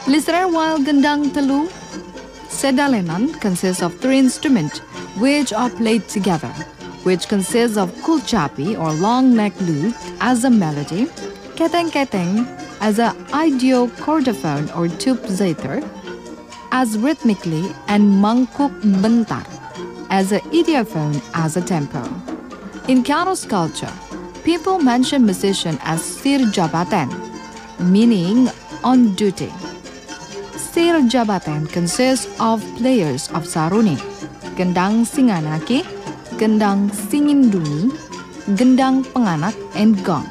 Listener, while gendang telu, sedalenan consists of three instruments which are played together, which consists of kulcapi or long neck lute as a melody, keteng-keteng as a idiocordophone or tube zither as rhythmically, and mangkuk bentar as a idiophone as a tempo. In Karo's culture, people mention musician as sir jabatan, meaning on duty. Sir jabatan consists of players of saruni, gendang singanaki, gendang singindungi, gendang penganak, and gong.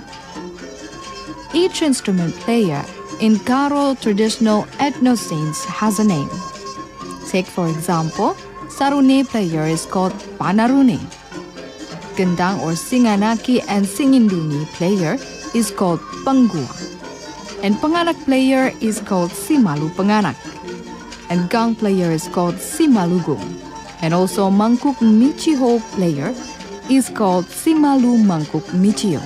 Each instrument player in Karo traditional ethno-scenes has a name. Take for example, saruni player is called panaruni. Gendang or singanaki and singindungi player is called panggua. And penganak player is called simalu penganak. And gong player is called simalugong. And also mangkuk michiho player is called simalu mangkuk michio.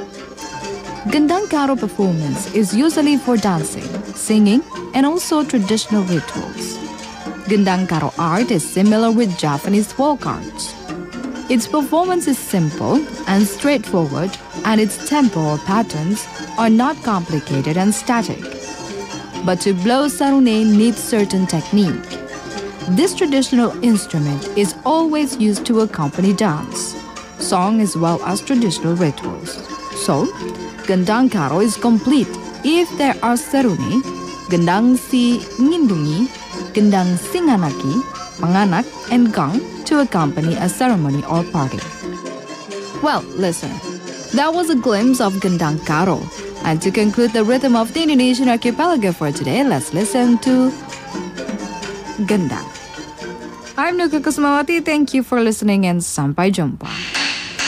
Gendang Karo performance is usually for dancing, singing, and also traditional rituals. Gendang Karo art is similar with Japanese folk arts. Its performance is simple and straightforward, and its tempo or patterns are not complicated and static. But to blow sarune needs certain technique. This traditional instrument is always used to accompany dance, song as well as traditional rituals. So, Gendang Karo is complete if there are saruni, gendang si ngindungi, gendang singanaki, panganak, and gong to accompany a ceremony or party. Well, listen, that was a glimpse of Gendang Karo. And to conclude the rhythm of the Indonesian archipelago for today, let's listen to Gendang. I'm Nuka Kusmawati. Thank you for listening and sampai jumpa.